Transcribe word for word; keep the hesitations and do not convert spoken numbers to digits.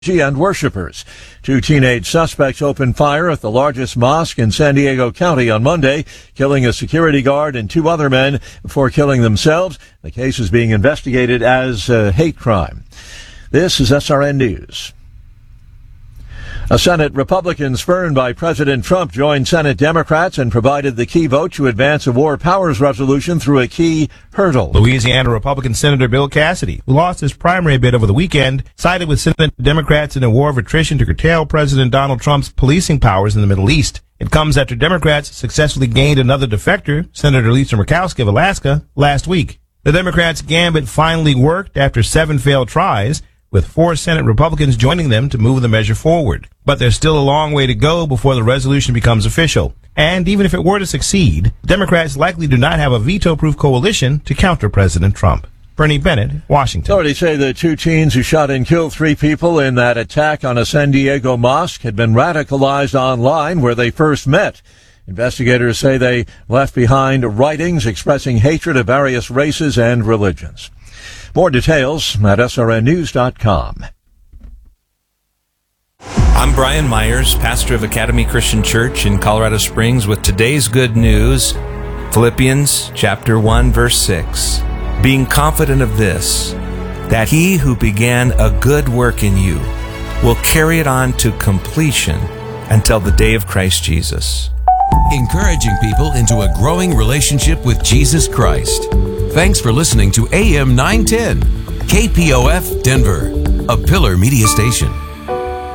and worshipers. Two teenage suspects opened fire at the largest mosque in San Diego County on Monday, killing a security guard and two other men before killing themselves. The case is being investigated as a hate crime. This is S R N News. A Senate Republican spurned by President Trump joined Senate Democrats and provided the key vote to advance a war powers resolution through a key hurdle. Louisiana Republican Senator Bill Cassidy, who lost his primary bid over the weekend, sided with Senate Democrats in a war of attrition to curtail President Donald Trump's policing powers in the Middle East. It comes after Democrats successfully gained another defector, Senator Lisa Murkowski of Alaska, last week. The Democrats' gambit finally worked after seven failed tries, with four Senate Republicans joining them to move the measure forward. But there's still a long way to go before the resolution becomes official. And even if it were to succeed, Democrats likely do not have a veto-proof coalition to counter President Trump. Bernie Bennett, Washington. Authorities say the two teens who shot and killed three people in that attack on a San Diego mosque had been radicalized online where they first met. Investigators say they left behind writings expressing hatred of various races and religions. More details at S R N news dot com. I'm Brian Myers, pastor of Academy Christian Church in Colorado Springs, with today's good news, Philippians chapter one, verse six. Being confident of this, that he who began a good work in you will carry it on to completion until the day of Christ Jesus. Encouraging people into a growing relationship with Jesus Christ. Thanks for listening to A M nine ten, K P O F Denver, a Pillar Media Station.